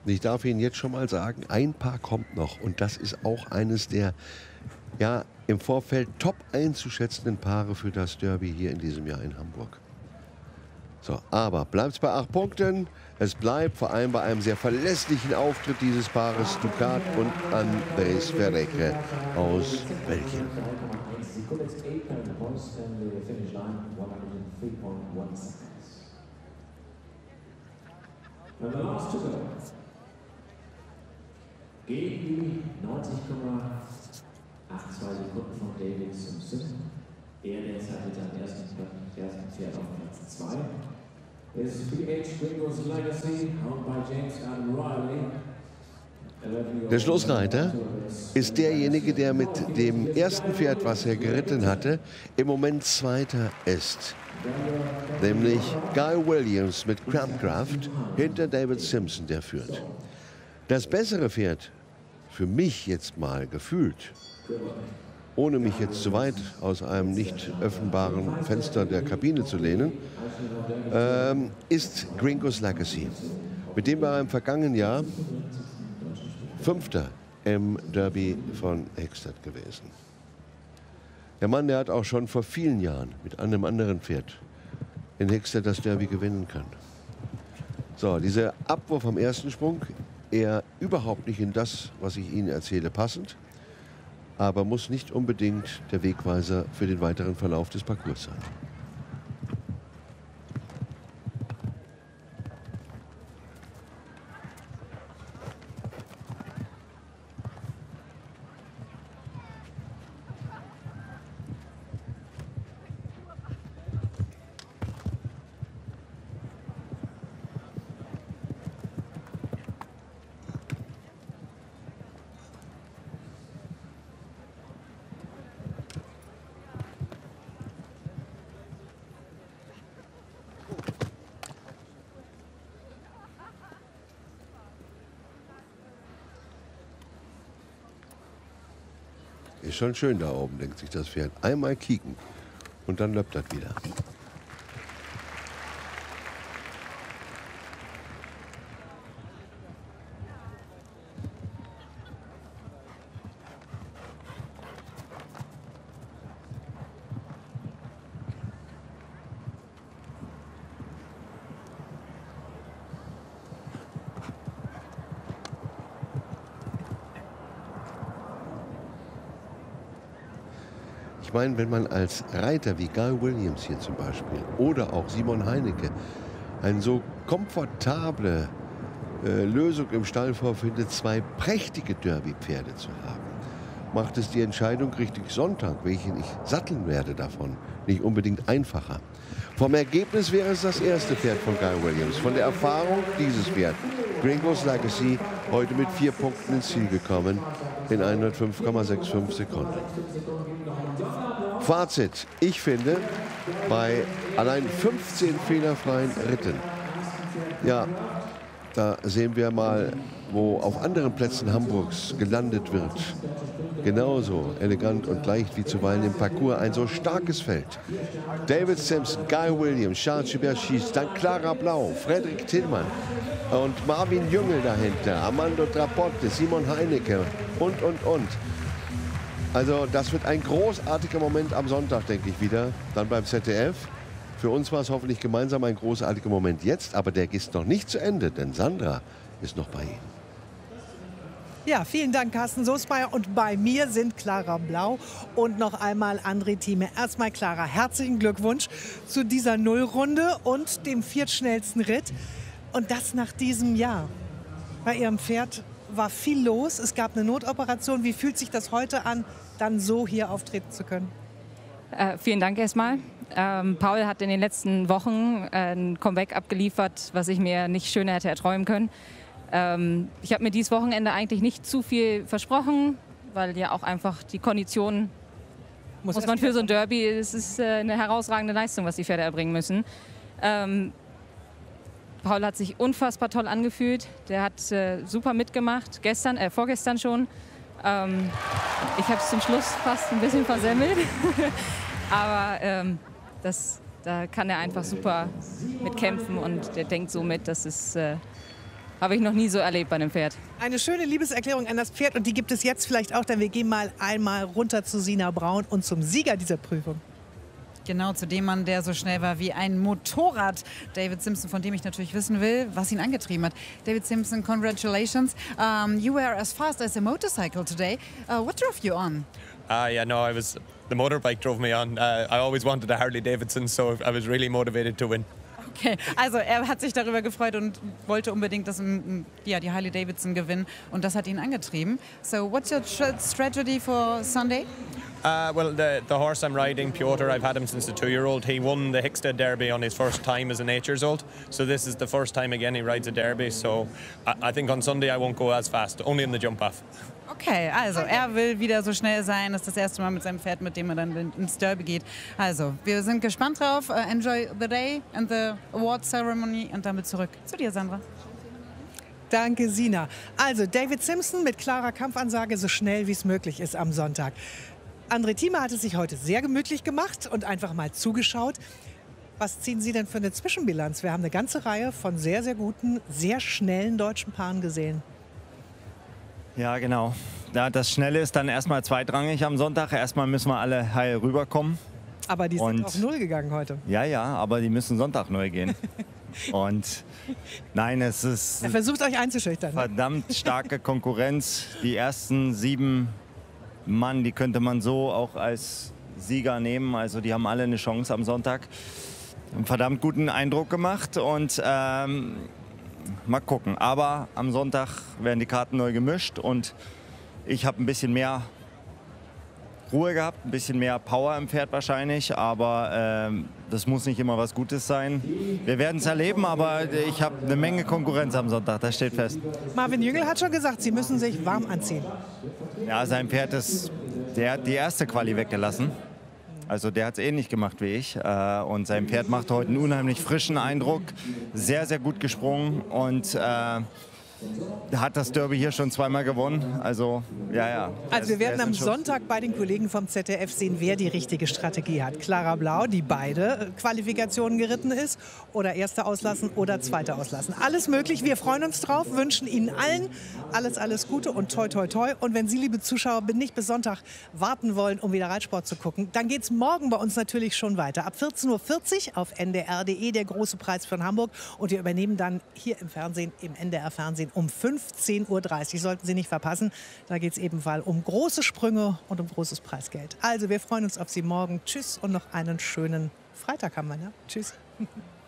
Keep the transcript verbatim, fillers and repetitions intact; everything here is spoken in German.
Ich darf Ihnen jetzt schon mal sagen, ein Paar kommt noch. Und das ist auch eines der ja, im Vorfeld top einzuschätzenden Paare für das Derby hier in diesem Jahr in Hamburg. So, aber bleibt es bei acht Punkten. Es bleibt vor allem bei einem sehr verlässlichen Auftritt dieses Paares Ducat und Andrés Verrecke aus Belgien. Gegen die neunzig Komma zweiundachtzig Sekunden von David Simpson. Er derzeit mit seinem ersten Pferd auf Platz zwei. Ist B H Gringos Legacy, owned by James Adam Riley. Der Schlussreiter ist derjenige, der mit dem ersten Pferd, was er geritten hatte, im Moment Zweiter ist. Nämlich Guy Williams mit Crampcraft hinter David Simpson, der führt. Das bessere Pferd, für mich jetzt mal gefühlt, ohne mich jetzt zu weit aus einem nicht öffnbaren Fenster der Kabine zu lehnen, ähm, ist Gringos Legacy. Mit dem war er im vergangenen Jahr Fünfter im Derby von Hickstead gewesen. Der Mann, der hat auch schon vor vielen Jahren mit einem anderen Pferd in Hickstead das Derby gewinnen können. So, dieser Abwurf am ersten Sprung, eher überhaupt nicht in das, was ich Ihnen erzähle, passend, aber muss nicht unbedingt der Wegweiser für den weiteren Verlauf des Parcours sein. Ist schon schön da oben, denkt sich das Pferd. Einmal kicken und dann läuft das wieder. Ich meine, wenn man als Reiter wie Guy Williams hier zum Beispiel oder auch Simon Heinecke eine so komfortable äh, Lösung im Stall vorfindet, zwei prächtige Derby-Pferde zu haben, macht es die Entscheidung richtig Sonntag, welchen ich satteln werde davon, nicht unbedingt einfacher. Vom Ergebnis wäre es das erste Pferd von Guy Williams. Von der Erfahrung dieses Pferd, Gringos Legacy, heute mit vier Punkten ins Ziel gekommen in hundertfünf Komma fünfundsechzig Sekunden. Fazit, ich finde, bei allein fünfzehn fehlerfreien Ritten, ja, da sehen wir mal, wo auf anderen Plätzen Hamburgs gelandet wird. Genauso elegant und leicht wie zuweilen im Parcours ein so starkes Feld. David Simpson, Guy Williams, Charles Gilbert schießt, dann Clara Blau, Frederik Tillmann und Marvin Jüngel dahinter, Armando Trapotte, Simon Heinecke und, und, und. Also das wird ein großartiger Moment am Sonntag, denke ich wieder, dann beim Z D F. Für uns war es hoffentlich gemeinsam ein großartiger Moment jetzt, aber der ist noch nicht zu Ende, denn Sandra ist noch bei Ihnen. Ja, vielen Dank, Carsten Soßmeier. Und bei mir sind Clara Blau und noch einmal André Thieme. Erstmal, Clara, herzlichen Glückwunsch zu dieser Nullrunde und dem viertschnellsten Ritt. Und das nach diesem Jahr. Bei Ihrem Pferd war viel los. Es gab eine Notoperation. Wie fühlt sich das heute an, dann so hier auftreten zu können? Äh, vielen Dank erstmal. Ähm, Paul hat in den letzten Wochen ein Comeback abgeliefert, was ich mir nicht schöner hätte erträumen können. Ähm, ich habe mir dieses Wochenende eigentlich nicht zu viel versprochen, weil ja auch einfach die Konditionen, muss, muss man für so ein Derby, es ist äh, eine herausragende Leistung, was die Pferde erbringen müssen. Ähm, Paul hat sich unfassbar toll angefühlt, der hat äh, super mitgemacht, gestern, äh, vorgestern schon. Ähm, ich habe es zum Schluss fast ein bisschen versemmelt, aber ähm, das, da kann er einfach super mitkämpfen und der denkt so mit, dass es äh, habe ich noch nie so erlebt bei einem Pferd. Eine schöne Liebeserklärung an das Pferd und die gibt es jetzt vielleicht auch, denn wir gehen mal einmal runter zu Sina Braun und zum Sieger dieser Prüfung. Genau, zu dem Mann, der so schnell war wie ein Motorrad. David Simpson, von dem ich natürlich wissen will, was ihn angetrieben hat. David Simpson, congratulations. Um, you were as fast as a motorcycle today. Uh, what drove you on? Uh, yeah, no, I was, the motorbike drove me on. Uh, I always wanted a Harley Davidson, so I was really motivated to win. Okay, also er hat sich darüber gefreut und wollte unbedingt das, ja, die Harley Davidson gewinnen und das hat ihn angetrieben. So what's your strategy for Sunday? Uh, well, the, the horse I'm riding, Piotr, I've had him since a two-year-old. He won the Hickstead Derby on his first time as an eight-years-old. So this is the first time again he rides a Derby. So I, I think on Sunday I won't go as fast, only in the jump-off. Okay, also er will wieder so schnell sein. Das ist das erste Mal mit seinem Pferd, mit dem er dann ins Derby geht. Also, wir sind gespannt drauf. Uh, enjoy the day and the award ceremony und damit zurück zu dir, Sandra. Danke, Sina. Also, David Simpson mit klarer Kampfansage, so schnell wie es möglich ist am Sonntag. André Thieme hat es sich heute sehr gemütlich gemacht und einfach mal zugeschaut. Was ziehen Sie denn für eine Zwischenbilanz? Wir haben eine ganze Reihe von sehr, sehr guten, sehr schnellen deutschen Paaren gesehen. Ja, genau. Ja, das Schnelle ist dann erstmal zweitrangig am Sonntag. Erstmal müssen wir alle heil rüberkommen. Aber die sind Und, auf Null gegangen heute. Ja, ja, aber die müssen Sonntag neu gehen. Und nein, es ist er versucht euch einzuschüchtern. Ne? Verdammt starke Konkurrenz. Die ersten sieben Mann, die könnte man so auch als Sieger nehmen. Also die haben alle eine Chance am Sonntag. Einen verdammt guten Eindruck gemacht und ähm, mal gucken. Aber am Sonntag werden die Karten neu gemischt und ich habe ein bisschen mehr Ruhe gehabt, ein bisschen mehr Power im Pferd wahrscheinlich, aber ähm, das muss nicht immer was Gutes sein. Wir werden es erleben, aber ich habe eine Menge Konkurrenz am Sonntag, das steht fest. Marvin Jüngel hat schon gesagt, Sie müssen sich warm anziehen. Ja, sein Pferd ist, der hat die erste Quali weggelassen. Also der hat es ähnlich gemacht wie ich äh, und sein Pferd macht heute einen unheimlich frischen Eindruck, sehr, sehr gut gesprungen und äh, hat das Derby hier schon zweimal gewonnen. Also, ja, ja. Also wir werden am Sonntag bei den Kollegen vom Z D F sehen, wer die richtige Strategie hat. Clara Blau, die beide Qualifikationen geritten ist, oder erste auslassen oder zweite auslassen. Alles möglich. Wir freuen uns drauf, wünschen Ihnen allen alles, alles Gute und toi, toi, toi. Und wenn Sie, liebe Zuschauer, nicht bis Sonntag warten wollen, um wieder Reitsport zu gucken, dann geht es morgen bei uns natürlich schon weiter. Ab vierzehn Uhr vierzig auf N D R punkt de, der große Preis von Hamburg. Und wir übernehmen dann hier im Fernsehen, im N D R-Fernsehen, um fünfzehn Uhr dreißig. Sollten Sie nicht verpassen. Da geht es ebenfalls um große Sprünge und um großes Preisgeld. Also wir freuen uns auf Sie morgen. Tschüss und noch einen schönen Freitag haben wir. Ne? Tschüss.